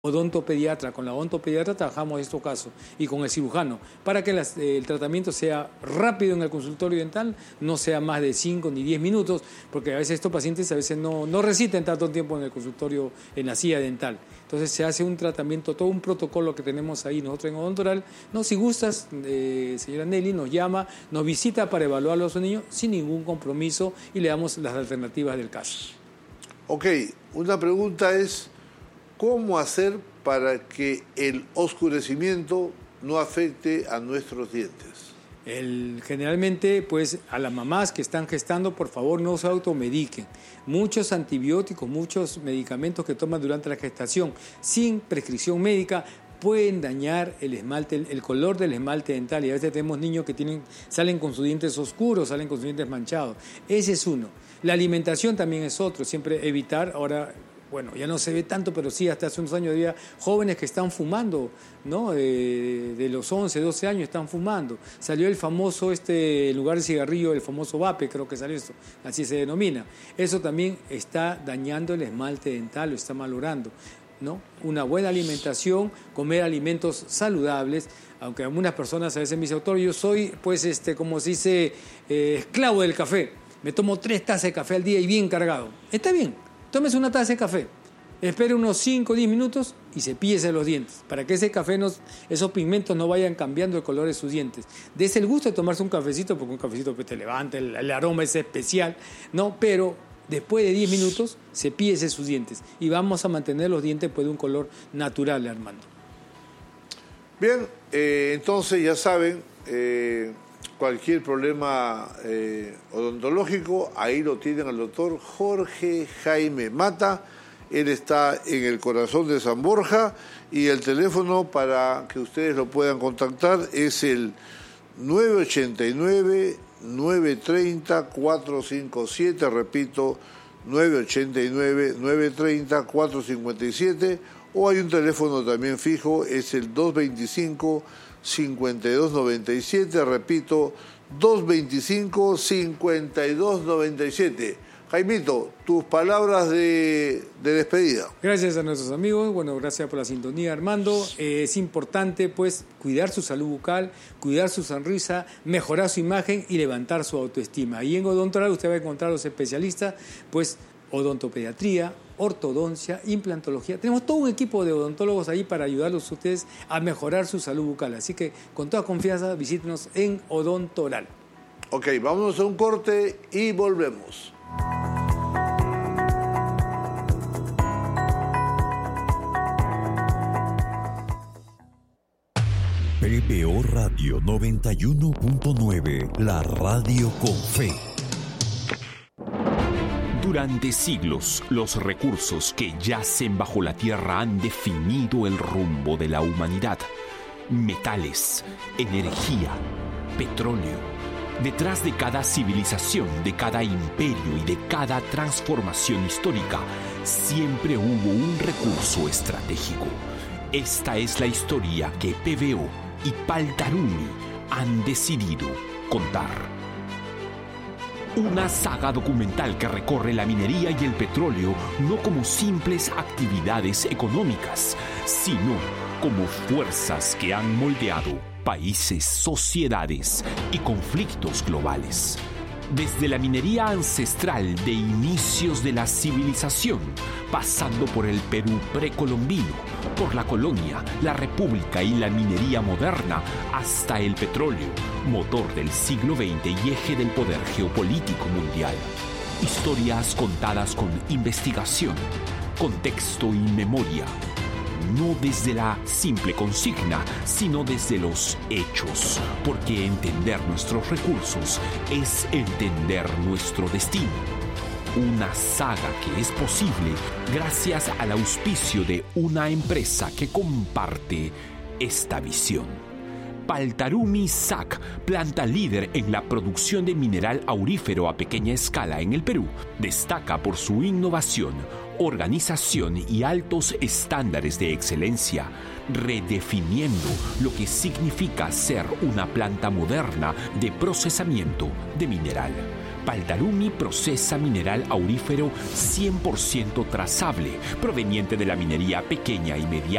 odontopediatra. Con la odontopediatra trabajamos estos casos y con el cirujano para que el tratamiento sea rápido en el consultorio dental, no sea más de 5 ni 10 minutos, porque a veces estos pacientes no resisten tanto tiempo en el consultorio, en la silla dental. Entonces se hace un tratamiento, todo un protocolo que tenemos ahí nosotros en Odontoral. No, si gustas, señora Nelly, nos llama, nos visita para evaluarlo a su niño sin ningún compromiso y le damos las alternativas del caso. Ok, una pregunta es, ¿cómo hacer para que el oscurecimiento no afecte a nuestros dientes? Generalmente, pues, a las mamás que están gestando, por favor, no se automediquen. Muchos antibióticos, muchos medicamentos que toman durante la gestación sin prescripción médica pueden dañar el esmalte, el color del esmalte dental. Y a veces tenemos niños que salen con sus dientes oscuros, salen con sus dientes manchados. Ese es uno. La alimentación también es otro. Siempre evitar, ahora, bueno, ya no se ve tanto, pero sí, hasta hace unos años había jóvenes que están fumando, ¿no? De los 11, 12 años están fumando. Salió el famoso, en lugar de cigarrillo, el famoso vape, creo que salió esto, así se denomina. Eso también está dañando el esmalte dental, lo está malogrando, ¿no? Una buena alimentación, comer alimentos saludables, aunque algunas personas a veces me dicen, doctor, yo soy, pues, como se dice, esclavo del café. Me tomo 3 tazas de café al día y bien cargado. Está bien. Tómese una taza de café, espere unos 5 o 10 minutos y cepíllese los dientes para que ese café, esos pigmentos no vayan cambiando el color de sus dientes. Dese el gusto de tomarse un cafecito, porque un cafecito pues, te levanta, el aroma es especial, ¿no? Pero después de 10 minutos, cepíllese sus dientes y vamos a mantener los dientes pues, de un color natural, Armando. Bien, entonces ya saben, cualquier problema odontológico, ahí lo tienen al doctor Jorge Jaime Mata. Él está en el corazón de San Borja y el teléfono para que ustedes lo puedan contactar es el 989-930-457, repito, 989-930-457, o hay un teléfono también fijo, es el 225-5297, repito, 225-5297. Jaimito, tus palabras de despedida. Gracias a nuestros amigos, bueno, gracias por la sintonía, Armando. Es importante, pues, cuidar su salud bucal, cuidar su sonrisa, mejorar su imagen y levantar su autoestima. Y en Odontoral usted va a encontrar a los especialistas, pues, odontopediatría, ortodoncia, implantología. Tenemos todo un equipo de odontólogos ahí para ayudarlos a ustedes a mejorar su salud bucal. Así que, con toda confianza, visítenos en Odontoral. Ok, vámonos a un corte y volvemos. PBO Radio 91.9, la radio con fe. Durante siglos, los recursos que yacen bajo la tierra han definido el rumbo de la humanidad. Metales, energía, petróleo. Detrás de cada civilización, de cada imperio y de cada transformación histórica, siempre hubo un recurso estratégico. Esta es la historia que PBO y Paltarumi han decidido contar. Una saga documental que recorre la minería y el petróleo no como simples actividades económicas, sino como fuerzas que han moldeado países, sociedades y conflictos globales. Desde la minería ancestral de inicios de la civilización, pasando por el Perú precolombino, por la colonia, la república y la minería moderna, hasta el petróleo, motor del siglo XX y eje del poder geopolítico mundial. Historias contadas con investigación, contexto y memoria. No desde la simple consigna, sino desde los hechos, porque entender nuestros recursos es entender nuestro destino. Una saga que es posible gracias al auspicio de una empresa que comparte esta visión. Paltarumi SAC, planta líder en la producción de mineral aurífero a pequeña escala en el Perú, destaca por su innovación, organización y altos estándares de excelencia, redefiniendo lo que significa ser una planta moderna de procesamiento de mineral. Paldarumi procesa mineral aurífero 100% trazable, proveniente de la minería pequeña y mediana